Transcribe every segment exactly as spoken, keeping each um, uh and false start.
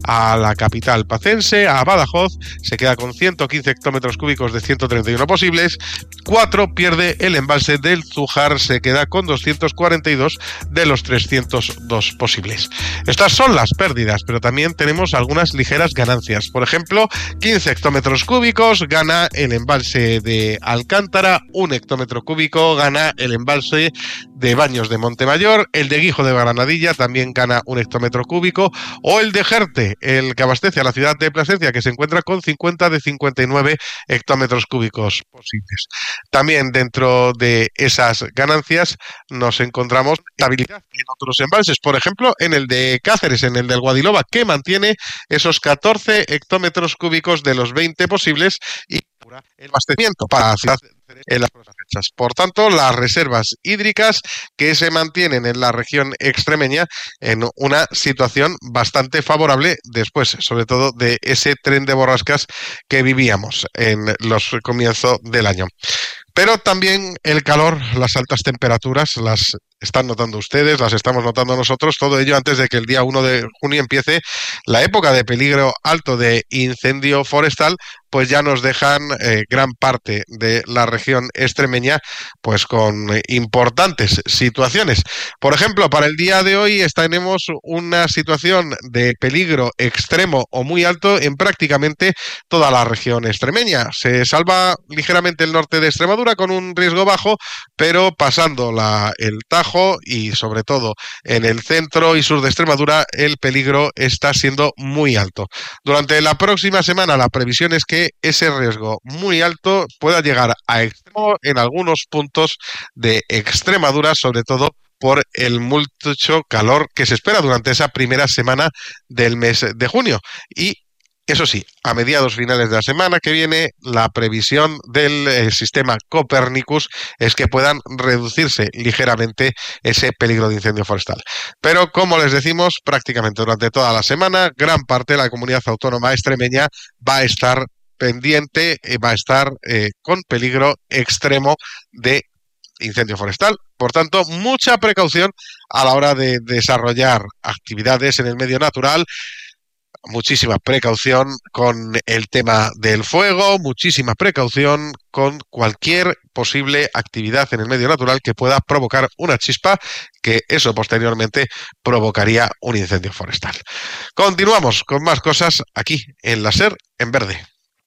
a la capital pacense, a Badajoz, se queda con ciento quince hectómetros cúbicos de ciento treinta y uno posibles. Cuatro pierde el embalse del Zújar, se queda con doscientos cuarenta y dos de los trescientos dos posibles. Estas son las pérdidas, pero también tenemos algunas ligeras ganancias. Por ejemplo, quince hectómetros cúbicos gana el embalse de Alcántara, un hectómetro cúbico gana el embalse de Baños de Montemayor, el de Guijo de Granadilla también gana un hectómetro cúbico, o el de Jerte, el que abastece a la ciudad de Plasencia, que se encuentra con cincuenta de cincuenta y nueve hectómetros cúbicos posibles. También dentro de esas ganancias nos encontramos estabilidad en otros embalses, por ejemplo en el de Cáceres, en el del Guadiloba, que mantiene esos catorce hectómetros cúbicos de los veinte posibles y el abastecimiento para la ciudad en las próximas fechas. Por tanto, las reservas hídricas que se mantienen en la región extremeña en una situación bastante favorable después, sobre todo, de ese tren de borrascas que vivíamos en los comienzos del año. Pero también el calor, las altas temperaturas, las están notando ustedes, las estamos notando nosotros, todo ello antes de que el día uno de junio empiece la época de peligro alto de incendio forestal, pues ya nos dejan eh, gran parte de la región extremeña pues con eh, importantes situaciones. Por ejemplo, para el día de hoy tenemos una situación de peligro extremo o muy alto en prácticamente toda la región extremeña. Se salva ligeramente el norte de Extremadura con un riesgo bajo, pero pasando la, el Tajo y sobre todo en el centro y sur de Extremadura el peligro está siendo muy alto. Durante la próxima semana la previsión es que ese riesgo muy alto pueda llegar a extremo en algunos puntos de Extremadura, sobre todo por el mucho calor que se espera durante esa primera semana del mes de junio. Y eso sí, a mediados finales de la semana que viene, la previsión del eh, sistema Copernicus es que puedan reducirse ligeramente ese peligro de incendio forestal. Pero, como les decimos, prácticamente durante toda la semana, gran parte de la comunidad autónoma extremeña va a estar pendiente, eh, va a estar eh, con peligro extremo de incendio forestal. Por tanto, mucha precaución a la hora de desarrollar actividades en el medio natural. Muchísima precaución con el tema del fuego, muchísima precaución con cualquier posible actividad en el medio natural que pueda provocar una chispa, que eso posteriormente provocaría un incendio forestal. Continuamos con más cosas aquí en La Ser en Verde.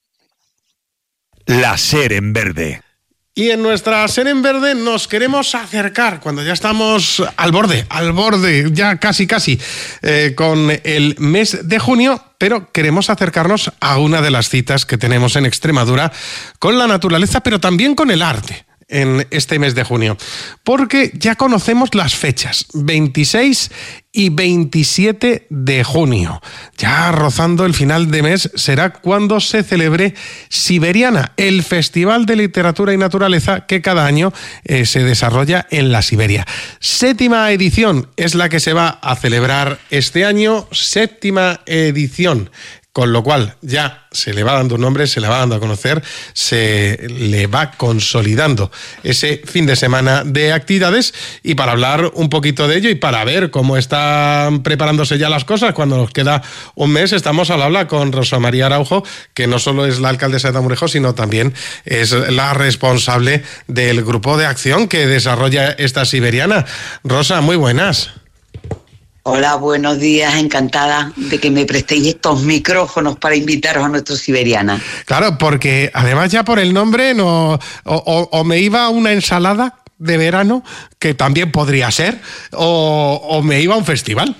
La Ser en Verde. Y en nuestra Ser en Verde nos queremos acercar, cuando ya estamos al borde, al borde, ya casi casi, eh, con el mes de junio, pero queremos acercarnos a una de las citas que tenemos en Extremadura con la naturaleza, pero también con el arte en este mes de junio, porque ya conocemos las fechas, veintiséis y veintisiete de junio. Ya rozando el final de mes será cuando se celebre Siberiana, el Festival de Literatura y Naturaleza que cada año eh, se desarrolla en la Siberia. Séptima edición es la que se va a celebrar este año, séptima edición. Con lo cual ya se le va dando un nombre, se le va dando a conocer, se le va consolidando ese fin de semana de actividades. Y para hablar un poquito de ello y para ver cómo están preparándose ya las cosas, cuando nos queda un mes, estamos al habla con Rosa María Araujo, que no solo es la alcaldesa de Tamurejo, sino también es la responsable del grupo de acción que desarrolla esta Siberiana. Rosa, muy buenas. Hola, buenos días, encantada de que me prestéis estos micrófonos para invitaros a nuestro Siberiana. Claro, porque además ya por el nombre no, o, o, o me iba a una ensalada de verano, que también podría ser, o, o me iba a un festival.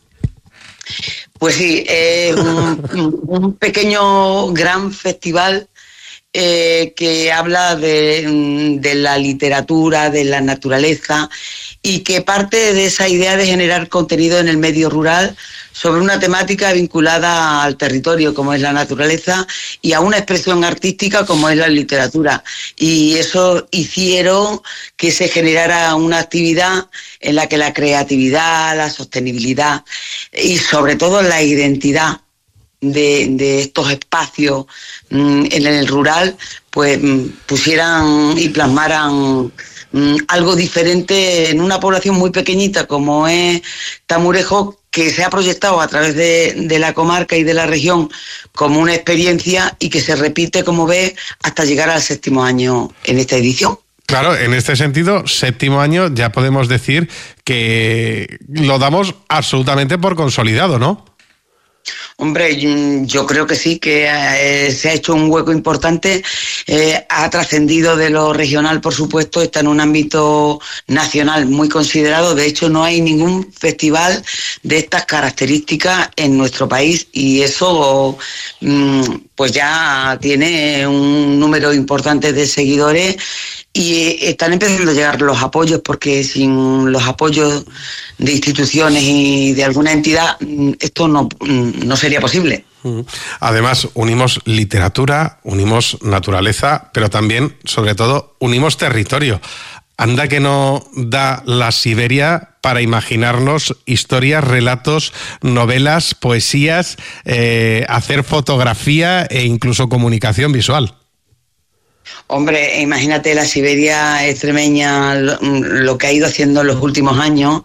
Pues sí, es un, un pequeño gran festival eh, que habla de, de la literatura, de la naturaleza, y que parte de esa idea de generar contenido en el medio rural sobre una temática vinculada al territorio, como es la naturaleza, y a una expresión artística, como es la literatura. Y eso hicieron que se generara una actividad en la que la creatividad, la sostenibilidad y sobre todo la identidad de, de estos espacios mmm, en el rural, pues pusieran y plasmaran algo diferente en una población muy pequeñita como es Tamurejo, que se ha proyectado a través de, de la comarca y de la región como una experiencia y que se repite, como ves, hasta llegar al séptimo año en esta edición. Claro, en este sentido, séptimo año ya podemos decir que lo damos absolutamente por consolidado, ¿no? Hombre, yo creo que sí, que eh, se ha hecho un hueco importante, eh, ha trascendido de lo regional, por supuesto, está en un ámbito nacional muy considerado. De hecho, no hay ningún festival de estas características en nuestro país y eso mm, pues ya tiene un número importante de seguidores. Y están empezando a llegar los apoyos, porque sin los apoyos de instituciones y de alguna entidad esto no, no sería posible. Además, unimos literatura, unimos naturaleza, pero también, sobre todo, unimos territorio. Anda que no da la Siberia para imaginarnos historias, relatos, novelas, poesías, eh, hacer fotografía e incluso comunicación visual. Hombre, imagínate la Siberia extremeña, lo, lo que ha ido haciendo en los últimos años,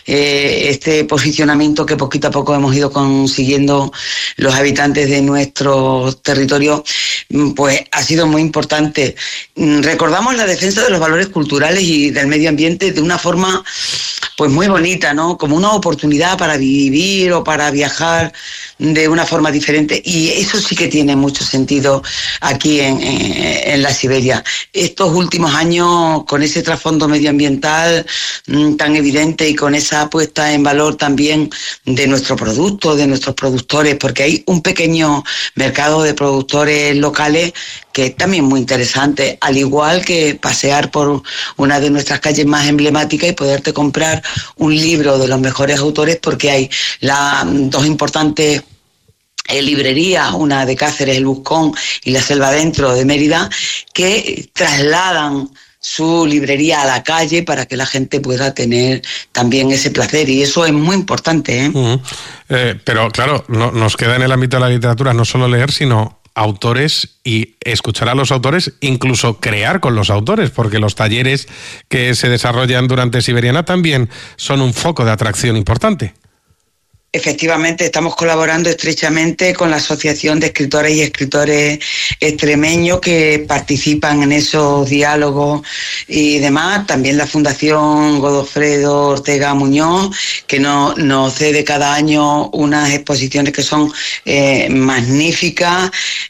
eh, este posicionamiento que poquito a poco hemos ido consiguiendo los habitantes de nuestro territorio, pues ha sido muy importante. Recordamos la defensa de los valores culturales y del medio ambiente de una forma pues muy bonita, ¿no? Como una oportunidad para vivir o para viajar de una forma diferente, y eso sí que tiene mucho sentido aquí en, en, en la Siberia. Estos últimos años, con ese trasfondo medioambiental mmm, tan evidente y con esa puesta en valor también de nuestro producto, de nuestros productores, porque hay un pequeño mercado de productores locales que es también muy interesante, al igual que pasear por una de nuestras calles más emblemáticas y poderte comprar un libro de los mejores autores, porque hay la, dos importantes eh, librerías, una de Cáceres, el Buscón, y la Selva Adentro de Mérida, que trasladan su librería a la calle para que la gente pueda tener también ese placer, y eso es muy importante, ¿eh? Uh-huh. Eh, pero claro, no, nos queda en el ámbito de la literatura no solo leer, sino autores y escuchar a los autores, incluso crear con los autores, porque los talleres que se desarrollan durante Siberiana también son un foco de atracción importante. Efectivamente, estamos colaborando estrechamente con la Asociación de Escritoras y Escritores Extremeños que participan en esos diálogos y demás. También la Fundación Godofredo Ortega Muñoz, que nos, nos cede cada año unas exposiciones que son eh, magníficas.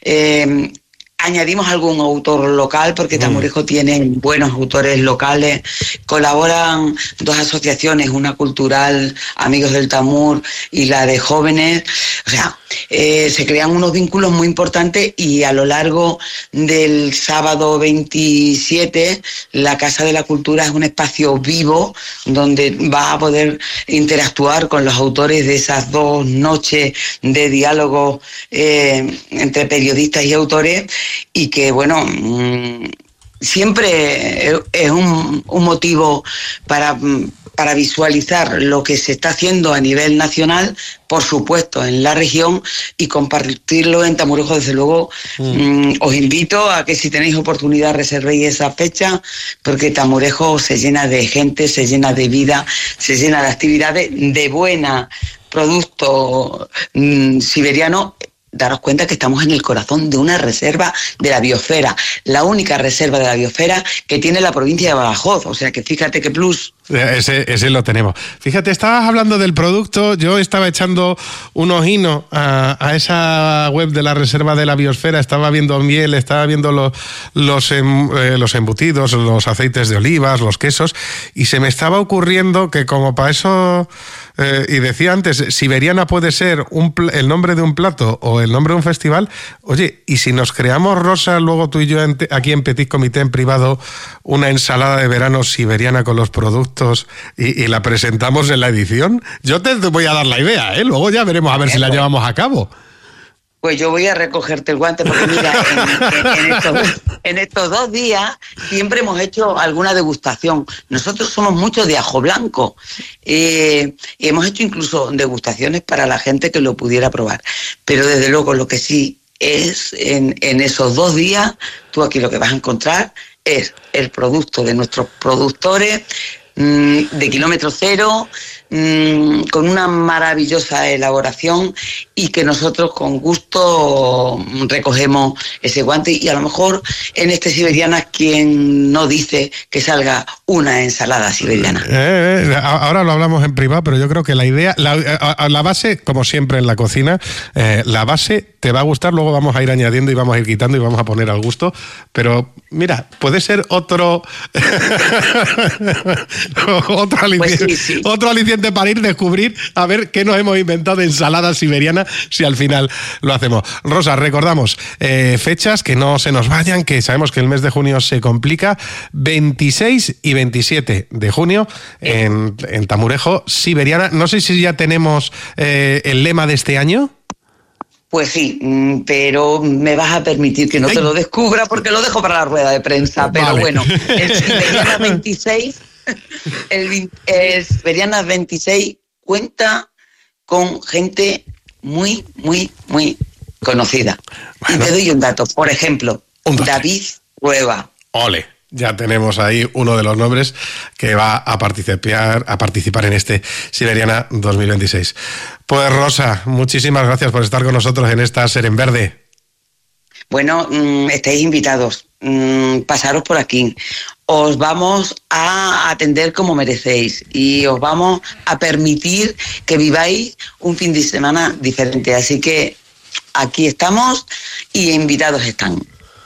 Eh, Añadimos algún autor local, porque Tamurejo mm. tiene buenos autores locales. Colaboran dos asociaciones, una cultural, Amigos del Tamur, y la de jóvenes. O sea, eh, se crean unos vínculos muy importantes, y a lo largo del sábado veintisiete, la Casa de la Cultura es un espacio vivo donde vas a poder interactuar con los autores de esas dos noches de diálogo eh, entre periodistas y autores, y que, bueno, mmm, siempre es un, un motivo para, para visualizar lo que se está haciendo a nivel nacional, por supuesto, en la región, y compartirlo en Tamurejo, desde luego. Mm. Os invito a que, si tenéis oportunidad, reservéis esa fecha, porque Tamurejo se llena de gente, se llena de vida, se llena de actividades, de buena producto mmm, siberiano. Daros cuenta que estamos en el corazón de una reserva de la biosfera, la única reserva de la biosfera que tiene la provincia de Badajoz, o sea que fíjate qué plus. Ese, ese lo tenemos. Fíjate, estabas hablando del producto, yo estaba echando un ojino a, a esa web de la reserva de la biosfera, estaba viendo miel, estaba viendo los, los, em, eh, los embutidos, los aceites de olivas, los quesos, y se me estaba ocurriendo que, como para eso, eh, y decía antes, Siberiana puede ser un, el nombre de un plato o el nombre de un festival. Oye, y si nos creamos, Rosa, luego tú y yo en, aquí en Petit Comité, en privado, una ensalada de verano siberiana con los productos y, y la presentamos en la edición, yo te voy a dar la idea, ¿eh? Luego ya veremos a ver si la llevamos a cabo. Pues yo voy a recogerte el guante, porque mira, en, en, en, estos, en estos dos días siempre hemos hecho alguna degustación. Nosotros somos muchos de ajo blanco, eh, y hemos hecho incluso degustaciones para la gente que lo pudiera probar. Pero desde luego lo que sí es, en, en esos dos días, tú aquí lo que vas a encontrar es el producto de nuestros productores, de kilómetro cero, mmm, con una maravillosa elaboración y que nosotros con gusto recogemos ese guante, y a lo mejor en este Siberiana quien no dice que salga una ensalada siberiana. Eh, eh, ahora lo hablamos en privado, pero yo creo que la idea, la, la base, como siempre en la cocina, eh, la base te va a gustar, luego vamos a ir añadiendo y vamos a ir quitando y vamos a poner al gusto, pero mira, puede ser otro otro, aliciente, pues sí, sí. otro aliciente para ir a descubrir a ver qué nos hemos inventado de ensalada siberiana si al final lo hacemos. Rosa, recordamos eh, fechas, que no se nos vayan, que sabemos que el mes de junio se complica, veintiséis y veintisiete de junio en, en Tamurejo, Siberiana. No sé si ya tenemos eh, el lema de este año. Pues sí, pero me vas a permitir que no te lo descubra porque lo dejo para la rueda de prensa. Pero vale. Bueno, el Siberiana veintiséis, el, el Siberiana veintiséis cuenta con gente muy, muy, muy conocida. Bueno. Y te doy un dato. Por ejemplo, David Rueva. Ole. Ya tenemos ahí uno de los nombres que va a participar, a participar en este Siberiana dos mil veintiséis. Pues Rosa, muchísimas gracias por estar con nosotros en esta Ser en Verde. Bueno, mmm, estáis invitados. Mmm, pasaros por aquí. Os vamos a atender como merecéis y os vamos a permitir que viváis un fin de semana diferente. Así que aquí estamos y invitados están.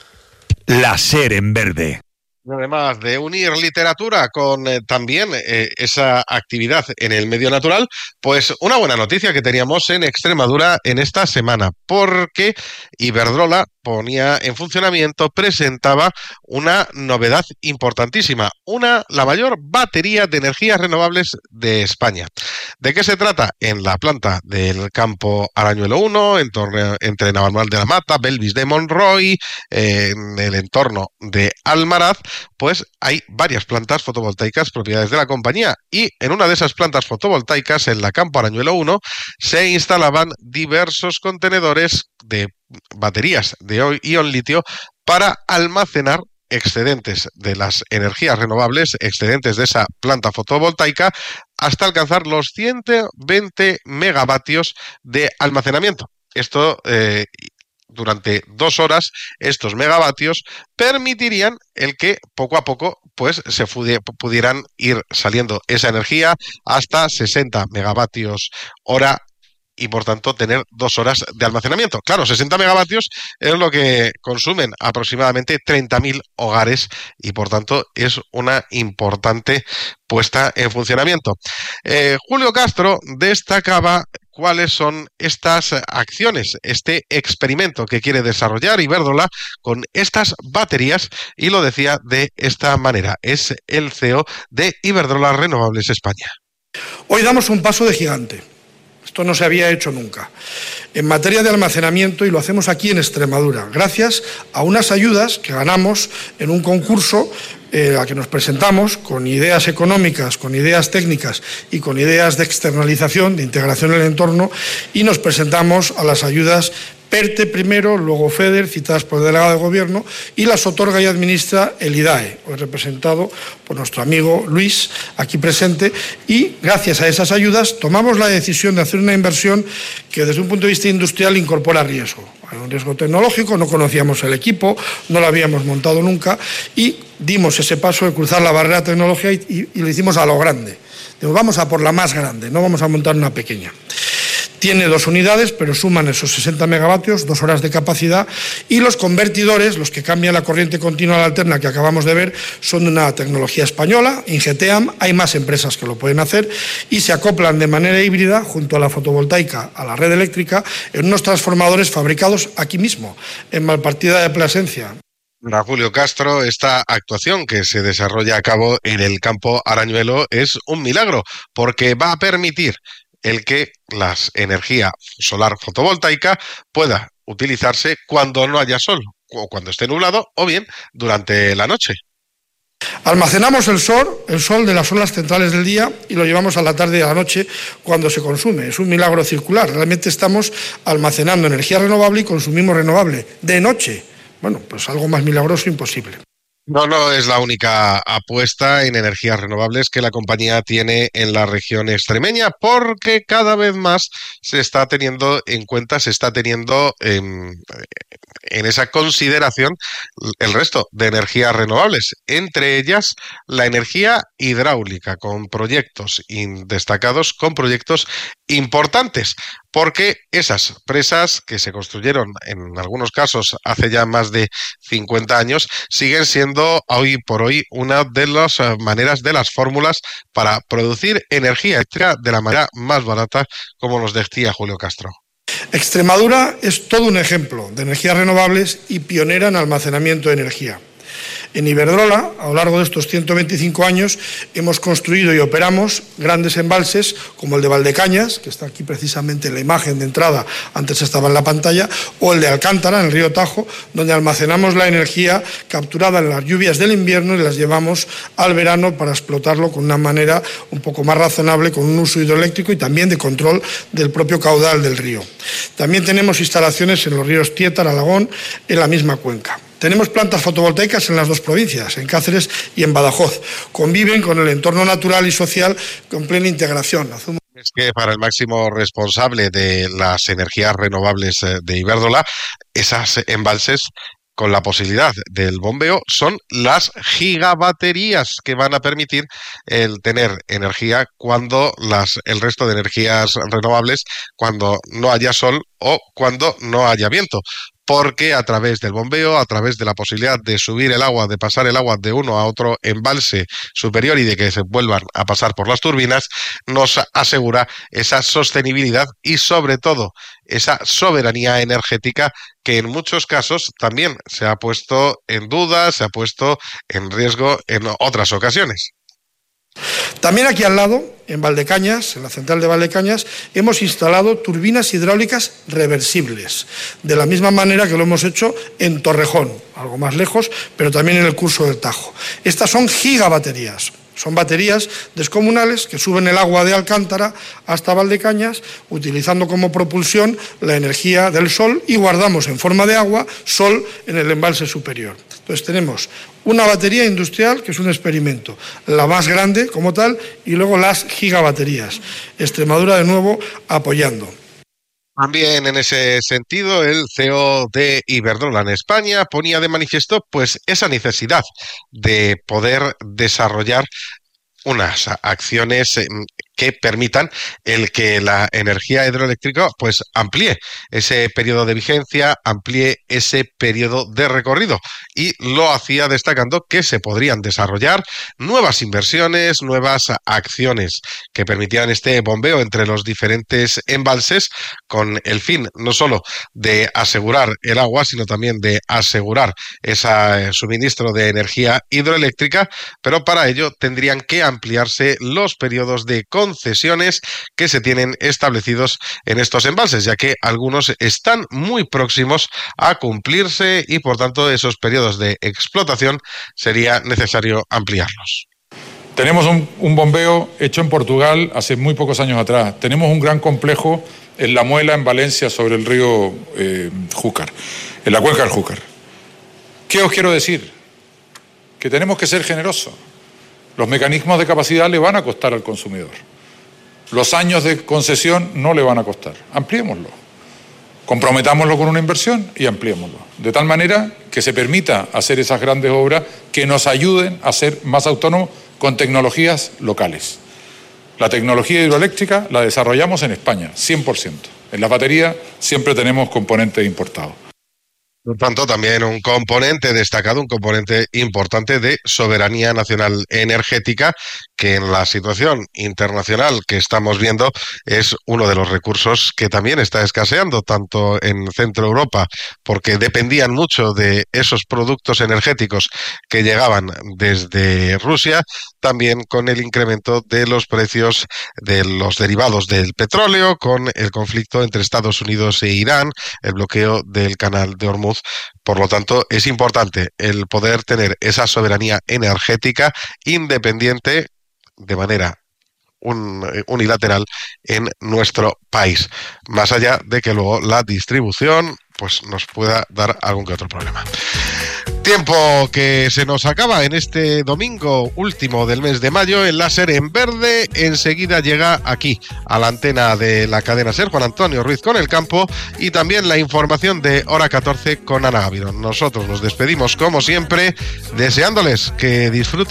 La Ser en Verde. Además de unir literatura con eh, también eh, esa actividad en el medio natural, pues una buena noticia que teníamos en Extremadura en esta semana, porque Iberdrola ponía en funcionamiento, presentaba una novedad importantísima, una, la mayor batería de energías renovables de España. ¿De qué se trata? En la planta del campo Arañuelo uno, en torno, entre Navalmoral de la Mata, Belvis de Monroy, eh, en el entorno de Almaraz, pues hay varias plantas fotovoltaicas propiedades de la compañía, y en una de esas plantas fotovoltaicas, en la campo Arañuelo uno, se instalaban diversos contenedores de baterías de ion litio para almacenar excedentes de las energías renovables, excedentes de esa planta fotovoltaica, hasta alcanzar los ciento veinte megavatios de almacenamiento. Esto eh, durante dos horas, estos megavatios permitirían el que poco a poco pues se pudieran ir saliendo esa energía hasta sesenta megavatios hora, y por tanto tener dos horas de almacenamiento. Claro, sesenta megavatios es lo que consumen aproximadamente treinta mil hogares y por tanto es una importante puesta en funcionamiento. Eh, Julio Castro destacaba cuáles son estas acciones, este experimento que quiere desarrollar Iberdrola con estas baterías, y lo decía de esta manera. Es el C E O de Iberdrola Renovables España. Hoy damos un paso de gigante. Esto no se había hecho nunca. En materia de almacenamiento, y lo hacemos aquí en Extremadura, gracias a unas ayudas que ganamos en un concurso eh, a que nos presentamos con ideas económicas, con ideas técnicas y con ideas de externalización, de integración en el entorno, y nos presentamos a las ayudas PERTE primero, luego FEDER, citadas por el delegado de Gobierno, y las otorga y administra el IDAE, hoy representado por nuestro amigo Luis, aquí presente, y gracias a esas ayudas tomamos la decisión de hacer una inversión que desde un punto de vista industrial incorpora riesgo. Hay un riesgo tecnológico, no conocíamos el equipo, no lo habíamos montado nunca, y dimos ese paso de cruzar la barrera tecnológica y, y, y lo hicimos a lo grande. Digo, vamos a por la más grande, no vamos a montar una pequeña. Tiene dos unidades, pero suman esos sesenta megavatios, dos horas de capacidad, y los convertidores, los que cambian la corriente continua a la alterna que acabamos de ver, son de una tecnología española, Ingeteam, hay más empresas que lo pueden hacer, y se acoplan de manera híbrida junto a la fotovoltaica, a la red eléctrica, en unos transformadores fabricados aquí mismo, en Malpartida de Plasencia. Para Julio Castro, esta actuación que se desarrolla a cabo en el campo Arañuelo es un milagro, porque va a permitir el que la energía solar fotovoltaica pueda utilizarse cuando no haya sol, o cuando esté nublado, o bien durante la noche. Almacenamos el sol, el sol de las horas centrales del día, y lo llevamos a la tarde y a la noche cuando se consume. Es un milagro circular. Realmente estamos almacenando energía renovable y consumimos renovable de noche. Bueno, pues algo más milagroso imposible. No, no es la única apuesta en energías renovables que la compañía tiene en la región extremeña, porque cada vez más se está teniendo en cuenta, se está teniendo en, en esa consideración el resto de energías renovables, entre ellas la energía hidráulica, con proyectos destacados, con proyectos importantes. Porque esas presas que se construyeron en algunos casos hace ya más de cincuenta años siguen siendo hoy por hoy una de las maneras, de las fórmulas para producir energía eléctrica de la manera más barata, como nos decía Julio Castro. Extremadura es todo un ejemplo de energías renovables y pionera en almacenamiento de energía. En Iberdrola, a lo largo de estos ciento veinticinco años, hemos construido y operamos grandes embalses como el de Valdecañas, que está aquí precisamente en la imagen de entrada, antes estaba en la pantalla, o el de Alcántara, en el río Tajo, donde almacenamos la energía capturada en las lluvias del invierno y las llevamos al verano para explotarlo con una manera un poco más razonable, con un uso hidroeléctrico y también de control del propio caudal del río. También tenemos instalaciones en los ríos Tietar, Alagón, en la misma cuenca. Tenemos plantas fotovoltaicas en las dos provincias, en Cáceres y en Badajoz. Conviven con el entorno natural y social con plena integración. Es que para el máximo responsable de las energías renovables de Iberdrola, esas embalses con la posibilidad del bombeo son las gigabaterías que van a permitir el tener energía cuando las, el resto de energías renovables, cuando no haya sol o cuando no haya viento. Porque a través del bombeo, a través de la posibilidad de subir el agua, de pasar el agua de uno a otro embalse superior y de que se vuelvan a pasar por las turbinas, nos asegura esa sostenibilidad y sobre todo esa soberanía energética que en muchos casos también se ha puesto en duda, se ha puesto en riesgo en otras ocasiones. También aquí al lado, en Valdecañas, en la central de Valdecañas, hemos instalado turbinas hidráulicas reversibles, de la misma manera que lo hemos hecho en Torrejón, algo más lejos, pero también en el curso del Tajo. Estas son gigabaterías. Son baterías descomunales que suben el agua de Alcántara hasta Valdecañas, utilizando como propulsión la energía del sol y guardamos en forma de agua sol en el embalse superior. Entonces tenemos una batería industrial que es un experimento, la más grande como tal, y luego las gigabaterías. Extremadura de nuevo apoyando. También en ese sentido, el C E O de Iberdrola en España ponía de manifiesto pues esa necesidad de poder desarrollar unas acciones que permitan el que la energía hidroeléctrica pues amplíe ese periodo de vigencia, amplíe ese periodo de recorrido, y lo hacía destacando que se podrían desarrollar nuevas inversiones, nuevas acciones que permitieran este bombeo entre los diferentes embalses con el fin no solo de asegurar el agua, sino también de asegurar ese suministro de energía hidroeléctrica, pero para ello tendrían que ampliarse los periodos de concesiones que se tienen establecidos en estos embalses, ya que algunos están muy próximos a cumplirse y por tanto esos periodos de explotación sería necesario ampliarlos. Tenemos un, un bombeo hecho en Portugal hace muy pocos años atrás. Tenemos un gran complejo en La Muela, en Valencia, sobre el río eh, Júcar, en la cuenca del Júcar. ¿Qué os quiero decir? Que tenemos que ser generosos. Los mecanismos de capacidad le van a costar al consumidor. Los años de concesión no le van a costar. Ampliémoslo. Comprometámoslo con una inversión y ampliémoslo. De tal manera que se permita hacer esas grandes obras que nos ayuden a ser más autónomos con tecnologías locales. La tecnología hidroeléctrica la desarrollamos en España, cien por ciento. En la batería siempre tenemos componentes importados. Por tanto, también un componente destacado, un componente importante de soberanía nacional energética, que en la situación internacional que estamos viendo es uno de los recursos que también está escaseando, tanto en Centro Europa, porque dependían mucho de esos productos energéticos que llegaban desde Rusia, también con el incremento de los precios de los derivados del petróleo, con el conflicto entre Estados Unidos e Irán, el bloqueo del canal de Hormuz. Por lo tanto, es importante el poder tener esa soberanía energética independiente de manera un, unilateral en nuestro país, más allá de que luego la distribución pues nos pueda dar algún que otro problema. Tiempo que se nos acaba en este domingo último del mes de mayo en la SER en verde. Enseguida llega aquí a la antena de la cadena SER Juan Antonio Ruiz con El Campo y también la información de hora catorce con Ana Gavirón. Nosotros nos despedimos como siempre deseándoles que disfruten